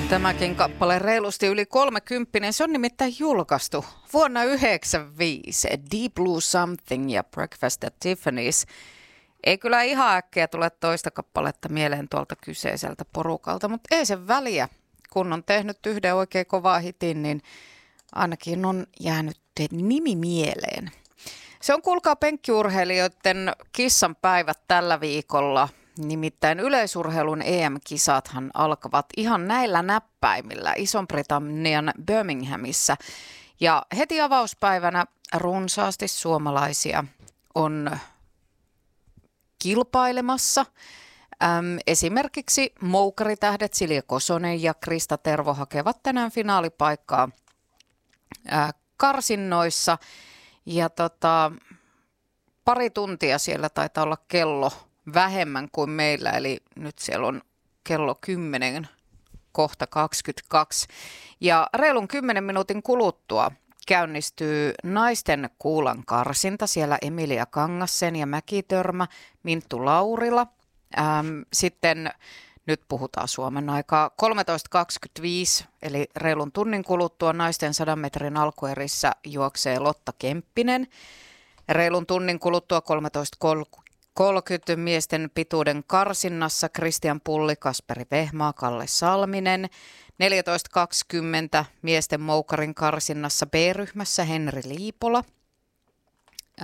Tämäkin kappale reilusti yli 30, se on nimittäin julkaistu vuonna 1995. Deep Blue Something ja Breakfast at Tiffany's. Ei kyllä ihan äkkiä tule toista kappaletta mieleen tuolta kyseiseltä porukalta, mutta ei sen väliä. Kun on tehnyt yhden oikein kovaa hitin, niin ainakin on jäänyt nimi mieleen. Se on kuulkaa penkkiurheilijoiden kissanpäivät tällä viikolla. Nimittäin yleisurheilun EM-kisathan alkavat ihan näillä näppäimillä Ison-Britannian Birminghamissa. Ja heti avauspäivänä runsaasti suomalaisia on kilpailemassa. Esimerkiksi moukaritähdet Silja Kosonen ja Krista Tervo hakevat tänään finaalipaikkaa karsinnoissa. Ja pari tuntia siellä taitaa olla kello vähemmän kuin meillä, eli nyt siellä on kello 10, kohta 22. Ja reilun 10 minuutin kuluttua käynnistyy naisten kuulan karsinta. Siellä Emilia Kangassen ja Mäki-Törmä, Minttu Laurila. Sitten nyt puhutaan Suomen aikaa 13.25, eli reilun tunnin kuluttua naisten 100 metrin alkuerissä juoksee Lotta Kemppinen. Reilun tunnin kuluttua 13.30 miesten pituuden karsinnassa Kristian Pulli, Kasperi Vehmaa, Kalle Salminen. 14.20 miesten moukarin karsinnassa B-ryhmässä Henri Liipola. 14.35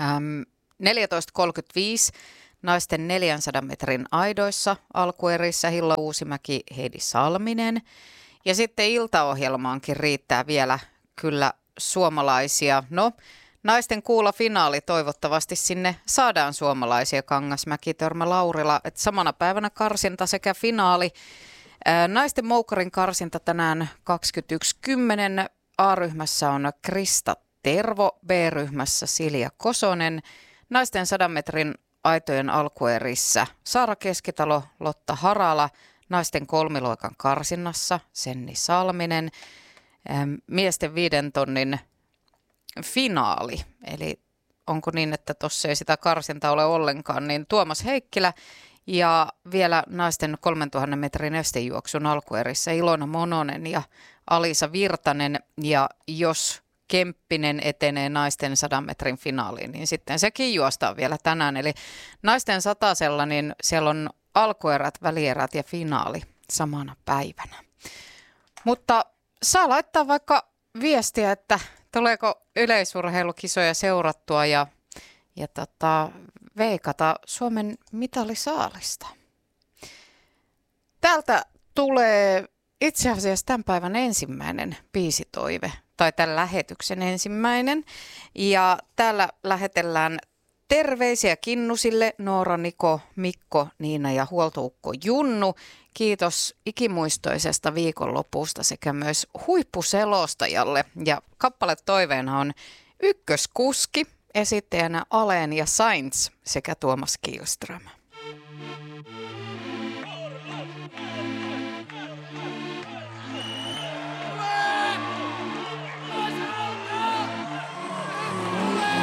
naisten 400 metrin aidoissa alkuerissä Hilla Uusimäki, Heidi Salminen. Ja sitten iltaohjelmaankin riittää vielä kyllä suomalaisia. No, naisten kuulafinaali, toivottavasti sinne saadaan suomalaisia, Kangasmäki, Törmä, Laurila. Et samana päivänä karsinta sekä finaali. Naisten moukarin karsinta tänään 21.10. A-ryhmässä on Krista Tervo, B-ryhmässä Silja Kosonen. Naisten 100 metrin aitojen alkuerissä Saara Keskitalo, Lotta Harala. Naisten kolmiloikan karsinnassa Senni Salminen. Miesten 5 tonnin finaali, eli onko niin, että tuossa ei sitä karsinta ole ollenkaan, niin Tuomas Heikkilä ja vielä naisten 3000 metrin estejuoksun alkuerissä Ilona Mononen ja Alisa Virtanen, ja jos Kemppinen etenee naisten 100 metrin finaaliin, niin sitten sekin juostaan vielä tänään, eli naisten 100-sella, niin siellä on alkuerät, välierät ja finaali samana päivänä. Mutta saa laittaa vaikka viestiä, että tuleeko yleisurheilukisoja seurattua ja veikata Suomen mitalisaalista. Täältä tulee itse asiassa tämän päivän ensimmäinen biisitoive, tai tämän lähetyksen ensimmäinen. Ja täällä lähetellään terveisiä Kinnusille, Noora, Niko, Mikko, Niina ja huoltoukko Junnu. Kiitos ikimuistoisesta viikonlopusta sekä myös huippuselostajalle. Ja kappaletoiveena on Ykköskuski, esittäjänä Aleen ja Sainz sekä Tuomas Kihlström.